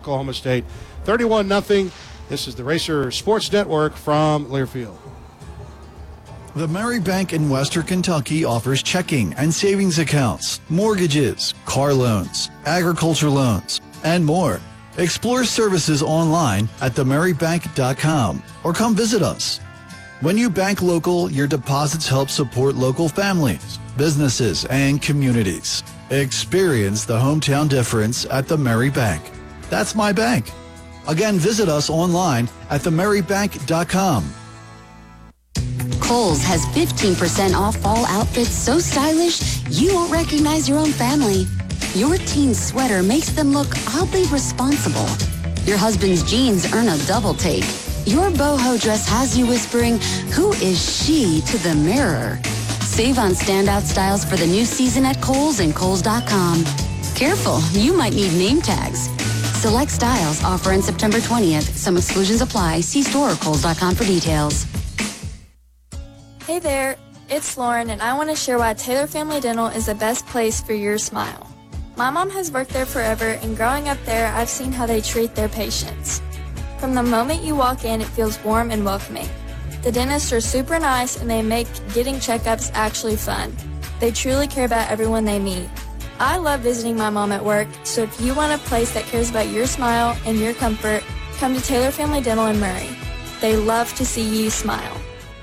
Oklahoma State 31-0. This is the Racer Sports Network from Learfield. The Mary Bank in Western Kentucky offers checking and savings accounts, mortgages, car loans, agriculture loans, and more. Explore services online at themarybank.com or come visit us. When you bank local, your deposits help support local families, businesses, and communities. Experience the hometown difference at the Mary Bank. That's my bank. Again, visit us online at themarybank.com. Kohl's has 15% off fall outfits so stylish you won't recognize your own family. Your teen sweater makes them look oddly responsible. Your husband's jeans earn a double take. Your boho dress has you whispering, "Who is she?" to the mirror. Save on standout styles for the new season at Kohl's and Kohls.com. Careful, you might need name tags. Select styles offer on September 20th. Some exclusions apply. See store or Kohls.com for details. Hey there, it's Lauren, and I want to share why Taylor Family Dental is the best place for your smile. My mom has worked there forever, and growing up there, I've seen how they treat their patients. From the moment you walk in, it feels warm and welcoming. The dentists are super nice, and they make getting checkups actually fun. They truly care about everyone they meet. I love visiting my mom at work, so if you want a place that cares about your smile and your comfort, come to Taylor Family Dental in Murray. They love to see you smile.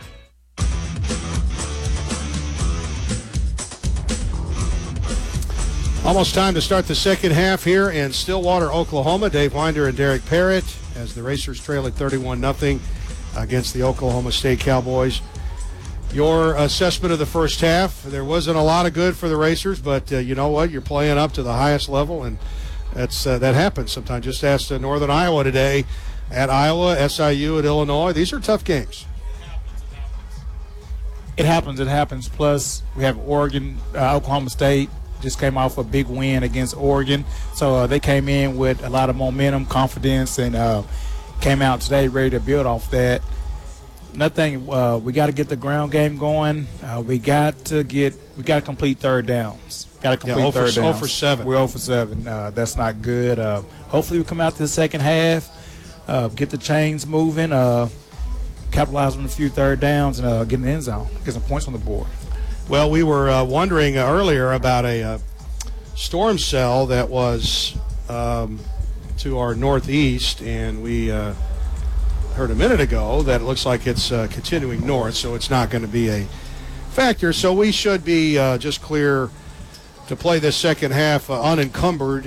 Almost time to start the second half here in Stillwater, Oklahoma. Dave Winder and Derek Parrott as the Racers trail at 31-0 against the Oklahoma State Cowboys. Your assessment of the first half, there wasn't a lot of good for the Racers, but you know what? You're playing up to the highest level, and that happens sometimes. Just ask Northern Iowa today at Iowa, SIU at Illinois. These are tough games. It happens. Plus, we have Oregon, Oklahoma State. Just came off a big win against Oregon. So they came in with a lot of momentum, confidence, and came out today ready to build off that. Nothing. We got to get the ground game going. We got to complete third downs. Got to complete third downs. 0 for 7. We're 0 for 7. That's not good. Hopefully we come out to the second half, get the chains moving, capitalize on a few third downs, and get in the end zone, get some points on the board. Well, we were wondering earlier about a storm cell that was to our northeast, and we heard a minute ago that it looks like it's continuing north, so it's not going to be a factor. So we should be just clear to play this second half unencumbered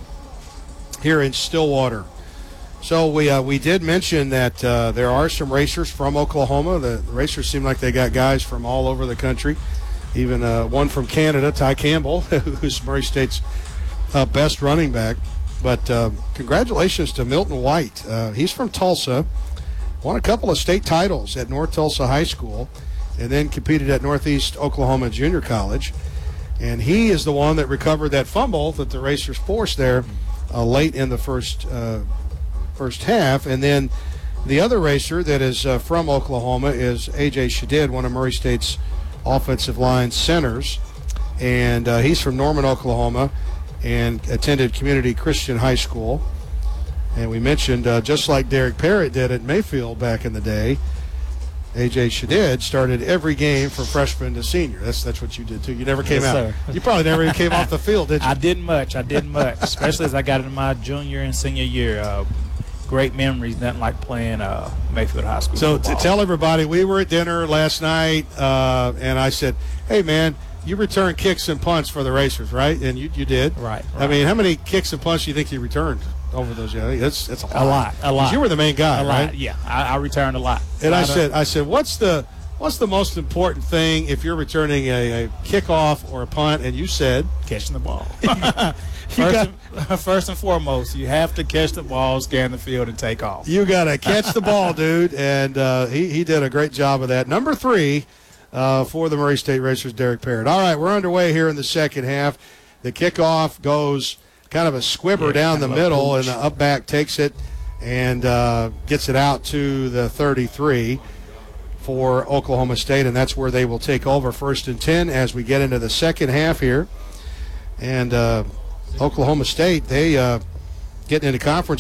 here in Stillwater. So we did mention that there are some racers from Oklahoma. The racers seem like they got guys from all over the country. Even one from Canada, Ty Campbell, who's Murray State's best running back. But congratulations to Milton White. He's from Tulsa, won a couple of state titles at North Tulsa High School, and then competed at Northeast Oklahoma Junior College. And he is the one that recovered that fumble that the Racers forced there late in the first half. And then the other racer that is from Oklahoma is A.J. Shadid, one of Murray State's offensive line centers, and he's from Norman, Oklahoma, and attended Community Christian High School. And we mentioned, just like Derek Parrott did at Mayfield back in the day, A.J. Shadid started every game from freshman to senior. That's what you did too. You never came out. Sir. You probably never even came off the field, did you? I didn't much, especially as I got into my junior and senior year. Great memories, nothing like playing Mayfield High School. So to tell everybody, we were at dinner last night, and I said, "Hey, man, you return kicks and punts for the Racers, right?" And you did. Right. I mean, how many kicks and punts do you think you returned over those years? That's a lot. A lot. You were the main guy, a right? Lot. Yeah, I returned a lot. And I said, what's the most important thing if you're returning a kickoff or a punt? And you said catching the ball. First and foremost, you have to catch the ball, scan the field, and take off. You got to catch the ball, dude, and he did a great job of that. Number 3 for the Murray State Racers, Derek Parrott. All right, we're underway here in the second half. The kickoff goes kind of a squibber down the middle, and the up back takes it and gets it out to the 33 for Oklahoma State, and that's where they will take over 1st and 10 as we get into the second half here. And Oklahoma State, they getting into conference